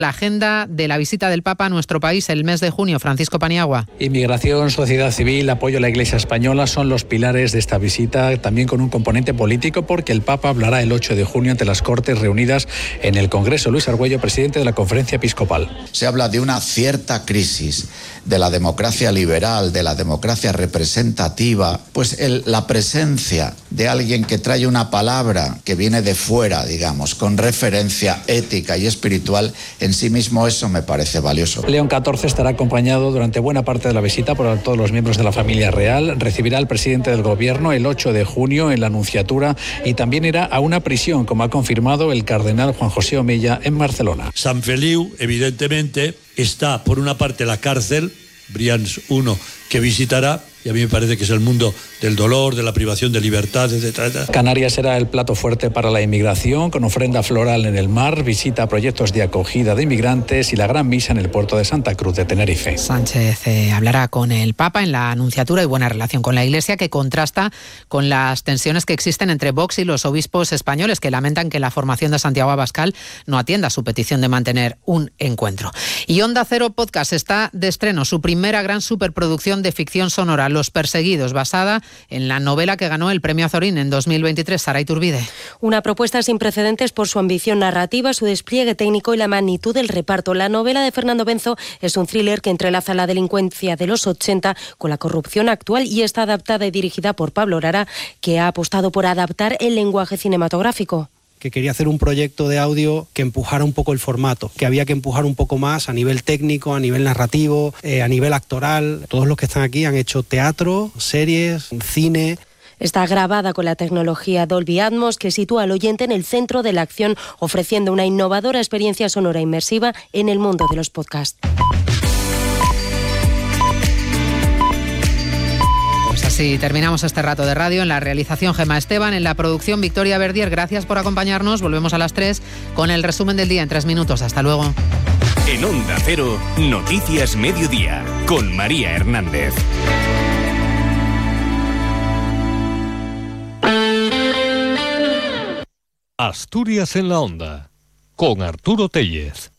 La agenda de la visita del Papa a nuestro país el mes de junio. Francisco Paniagua. Inmigración, sociedad civil, apoyo a la Iglesia española son los pilares de esta visita, también con un componente político, porque el Papa hablará el 8 de junio ante las Cortes reunidas en el Congreso. Luis Argüello, presidente de la Conferencia Episcopal. Se habla de una cierta crisis de la democracia liberal, de la democracia representativa. Pues la presencia de alguien que trae una palabra que viene de fuera, digamos, con referencia ética y espiritual, en sí mismo eso me parece valioso. León XIV estará acompañado durante buena parte de la visita por todos los miembros de la familia real. Recibirá al presidente del gobierno el 8 de junio en la Nunciatura y también irá a una prisión, como ha confirmado el cardenal Juan José Omella en Barcelona. Sant Feliu, evidentemente, está por una parte la cárcel, Brians 1, que visitará, y a mí me parece que es el mundo del dolor, de la privación de libertad, etc. Canarias será el plato fuerte para la inmigración, con ofrenda floral en el mar, visita a proyectos de acogida de inmigrantes y la gran misa en el puerto de Santa Cruz de Tenerife. Sánchez hablará con el Papa en la Anunciatura y buena relación con la Iglesia, que contrasta con las tensiones que existen entre Vox y los obispos españoles, que lamentan que la formación de Santiago Abascal no atienda su petición de mantener un encuentro. Y Onda Cero Podcast está de estreno su primera gran superproducción de ficción sonora, Los Perseguidos, basada en la novela que ganó el premio Azorín en 2023, Sara Iturbide. Una propuesta sin precedentes por su ambición narrativa, su despliegue técnico y la magnitud del reparto. La novela de Fernando Benzo es un thriller que entrelaza la delincuencia de los 80 con la corrupción actual y está adaptada y dirigida por Pablo Rara, que ha apostado por adaptar el lenguaje cinematográfico. Que quería hacer un proyecto de audio que empujara un poco el formato, que había que empujar un poco más a nivel técnico, a nivel narrativo, a nivel actoral. Todos los que están aquí han hecho teatro, series, cine. Está grabada con la tecnología Dolby Atmos, que sitúa al oyente en el centro de la acción, ofreciendo una innovadora experiencia sonora inmersiva en el mundo de los podcasts. Así terminamos este rato de radio. En la realización, Gemma Esteban, en la producción, Victoria Verdier. Gracias por acompañarnos. Volvemos a las 3 con el resumen del día en 3 minutos. Hasta luego. En Onda Cero, Noticias Mediodía, con María Hernández. Asturias en la Onda, con Arturo Tellez.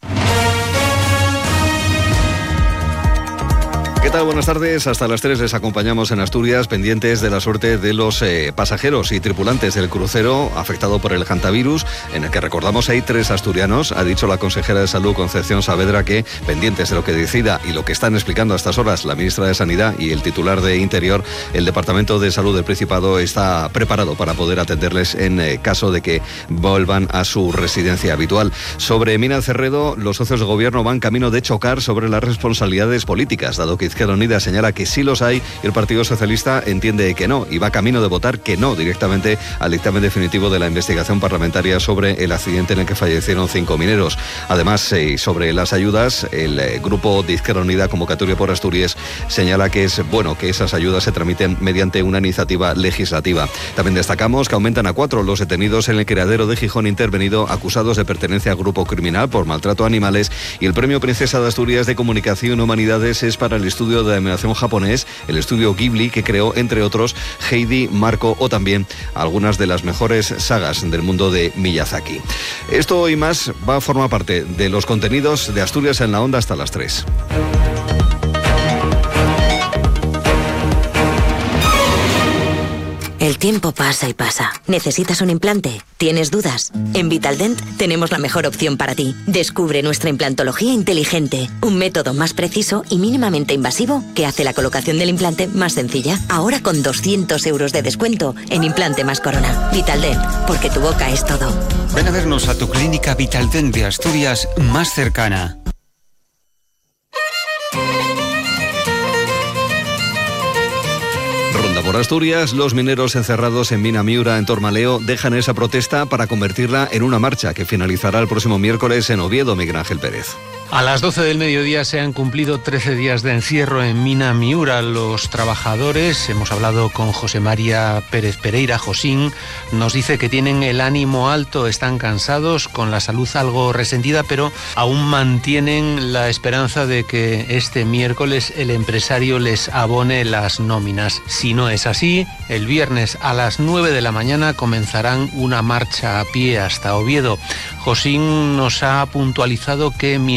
¿Qué tal? Buenas tardes. Hasta las 3 les acompañamos en Asturias, pendientes de la suerte de los pasajeros y tripulantes del crucero afectado por el hantavirus, en el que, recordamos, hay 3 asturianos. Ha dicho la consejera de Salud, Concepción Saavedra, que pendientes de lo que decida y lo que están explicando a estas horas la ministra de Sanidad y el titular de Interior, el Departamento de Salud del Principado está preparado para poder atenderles en caso de que vuelvan a su residencia habitual. Sobre Mina Cerredo, los socios de gobierno van camino de chocar sobre las responsabilidades políticas, dado que Izquierda Unida señala que sí los hay y el Partido Socialista entiende que no, y va camino de votar que no directamente al dictamen definitivo de la investigación parlamentaria sobre el accidente en el que fallecieron 5 mineros. Además, sobre las ayudas, el grupo de Izquierda Unida, Convocatoria por Asturias, señala que es bueno que esas ayudas se tramiten mediante una iniciativa legislativa. También destacamos que aumentan a 4 los detenidos en el criadero de Gijón intervenido, acusados de pertenencia a grupo criminal por maltrato a animales, y el Premio Princesa de Asturias de Comunicación y Humanidades es para el estudio de animación japonés, el estudio Ghibli, que creó, entre otros, Heidi, Marco o también algunas de las mejores sagas del mundo de Miyazaki. Esto y más va a formar parte de los contenidos de Asturias en la Onda hasta las 3. El tiempo pasa y pasa. ¿Necesitas un implante? ¿Tienes dudas? En Vitaldent tenemos la mejor opción para ti. Descubre nuestra implantología inteligente, un método más preciso y mínimamente invasivo que hace la colocación del implante más sencilla. Ahora con 200 euros de descuento en implante más corona. Vitaldent, porque tu boca es todo. Ven a vernos a tu clínica Vitaldent de Asturias más cercana. Ronda por Asturias, los mineros encerrados en Mina Miura, en Tormaleo, dejan esa protesta para convertirla en una marcha que finalizará el próximo miércoles en Oviedo. Miguel Ángel Pérez. A las 12 del mediodía se han cumplido 13 días de encierro en Mina Miura. Los trabajadores, hemos hablado con José María Pérez Pereira, Josín, nos dice que tienen el ánimo alto, están cansados, con la salud algo resentida, pero aún mantienen la esperanza de que este miércoles el empresario les abone las nóminas. Si no es así, el viernes a las 9 de la mañana comenzarán una marcha a pie hasta Oviedo. Josín nos ha puntualizado que